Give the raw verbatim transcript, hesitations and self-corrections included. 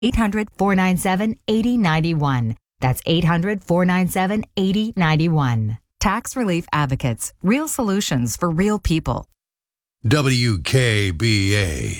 eight hundred, four nine seven, eight zero nine one. That's eight hundred, four nine seven, eight zero nine one. Tax Relief Advocates. Real solutions for real people. W K B A